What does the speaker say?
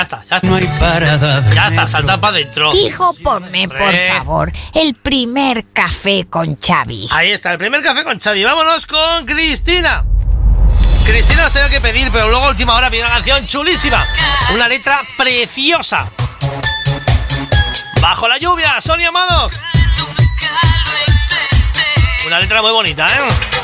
Ya está. No hay parada. Ya está, salta para adentro. Hijo, ponme, por favor, el primer café con Xavi. Ahí está, el primer café con Xavi. Vámonos con Cristina. Cristina se que pedir, pero luego a última hora pide una canción chulísima. Una letra preciosa. Bajo la lluvia, Sonia Amado. Una letra muy bonita, ¿eh?